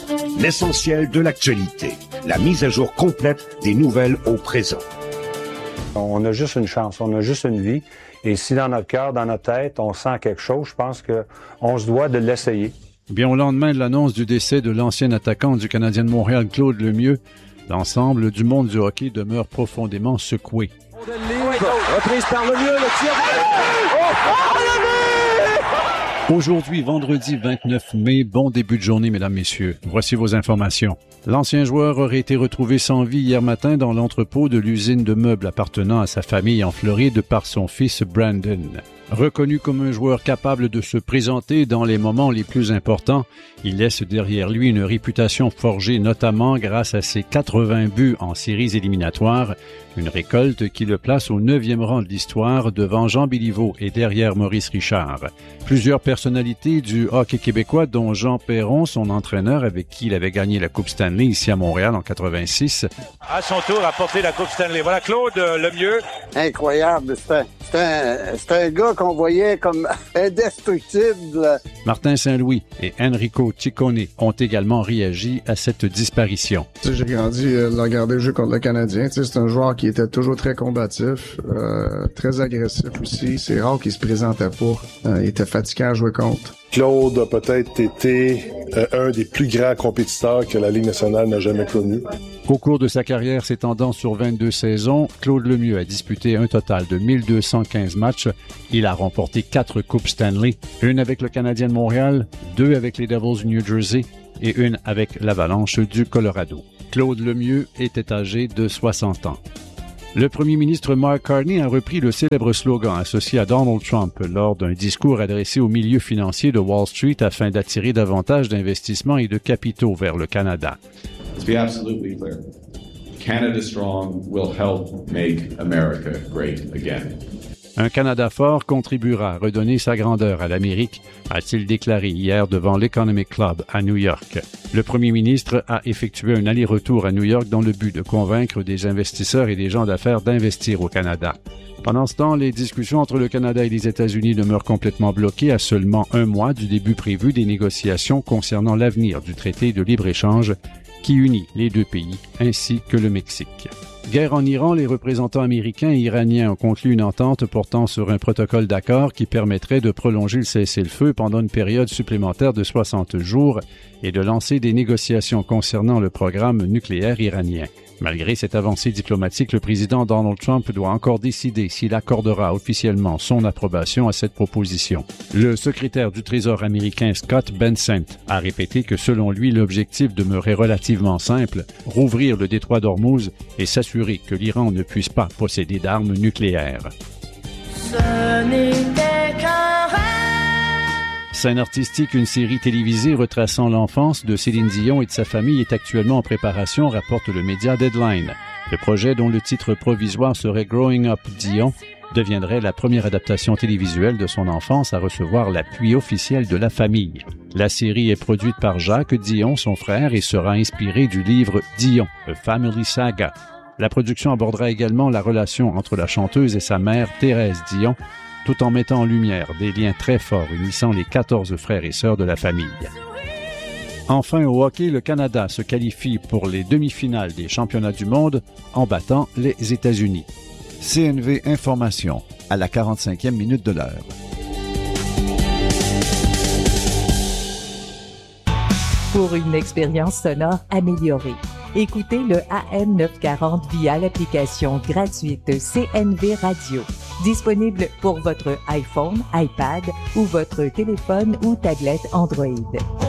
L'essentiel de l'actualité. La mise à jour complète des nouvelles au présent. On a juste une chance, on a juste une vie. Et si dans notre cœur, dans notre tête, on sent quelque chose, je pense qu'on se doit de l'essayer. Bien, au lendemain de l'annonce du décès de l'ancien attaquant du Canadien de Montréal, Claude Lemieux, l'ensemble du monde du hockey demeure profondément secoué. Reprise par Lemieux, le tir. Aujourd'hui, vendredi 29 mai, bon début de journée, mesdames, messieurs. Voici vos informations. L'ancien joueur aurait été retrouvé sans vie hier matin dans l'entrepôt de l'usine de meubles appartenant à sa famille en Floride par son fils Brandon. Reconnu comme un joueur capable de se présenter dans les moments les plus importants, il laisse derrière lui une réputation forgée notamment grâce à ses 80 buts en séries éliminatoires, une récolte qui le place au 9e rang de l'histoire devant Jean Béliveau et derrière Maurice Richard. Plusieurs personnalités du hockey québécois, dont Jean Perron, son entraîneur avec qui il avait gagné la Coupe Stanley ici à Montréal en 86. À son tour a porté la Coupe Stanley. Voilà Claude Lemieux. Incroyable, c'est un gars qu'on voyait comme indestructible. Martin Saint-Louis et Enrico Ciccone ont également réagi à cette disparition. J'ai grandi de regarder jouer contre le Canadien. C'est un joueur qui était toujours très combatif, très agressif aussi. C'est rare qu'il se présentait pas. Il était fatiguant à jouer contre. Claude a peut-être été un des plus grands compétiteurs que la Ligue nationale n'a jamais connu. Au cours de sa carrière s'étendant sur 22 saisons, Claude Lemieux a disputé un total de 1215 matchs. Il a remporté 4 Coupes Stanley, une avec le Canadien de Montréal, 2 avec les Devils du New Jersey et une avec l'Avalanche du Colorado. Claude Lemieux était âgé de 60 ans. Le premier ministre Mark Carney a repris le célèbre slogan associé à Donald Trump lors d'un discours adressé au milieu financier de Wall Street afin d'attirer davantage d'investissements et de capitaux vers le Canada. To be absolutely clear, Canada Strong will help make America great again. Un Canada fort contribuera à redonner sa grandeur à l'Amérique, a-t-il déclaré hier devant l'Economic Club à New York. Le premier ministre a effectué un aller-retour à New York dans le but de convaincre des investisseurs et des gens d'affaires d'investir au Canada. Pendant ce temps, les discussions entre le Canada et les États-Unis demeurent complètement bloquées à seulement un mois du début prévu des négociations concernant l'avenir du traité de libre-échange qui unit les deux pays, ainsi que le Mexique. Guerre en Iran, les représentants américains et iraniens ont conclu une entente portant sur un protocole d'accord qui permettrait de prolonger le cessez-le-feu pendant une période supplémentaire de 60 jours et de lancer des négociations concernant le programme nucléaire iranien. Malgré cette avancée diplomatique, le président Donald Trump doit encore décider s'il accordera officiellement son approbation à cette proposition. Le secrétaire du Trésor américain Scott Bessent a répété que selon lui, l'objectif demeurait relativement simple, rouvrir le détroit d'Ormuz et s'assurer que l'Iran ne puisse pas posséder d'armes nucléaires. Ce n'était qu'un rêve. Scène artistique, une série télévisée retraçant l'enfance de Céline Dion et de sa famille est actuellement en préparation, rapporte le média Deadline. Le projet, dont le titre provisoire serait Growing Up Dion, deviendrait la première adaptation télévisuelle de son enfance à recevoir l'appui officiel de la famille. La série est produite par Jacques Dion, son frère, et sera inspirée du livre Dion, A Family Saga. La production abordera également la relation entre la chanteuse et sa mère, Thérèse Dion, tout en mettant en lumière des liens très forts unissant les 14 frères et sœurs de la famille. Enfin, au hockey, le Canada se qualifie pour les demi-finales des championnats du monde en battant les États-Unis. CNV Information, à la 45e minute de l'heure. Pour une expérience sonore améliorée, écoutez le AM 940 via l'application gratuite CNV Radio. Disponible pour votre iPhone, iPad ou votre téléphone ou tablette Android.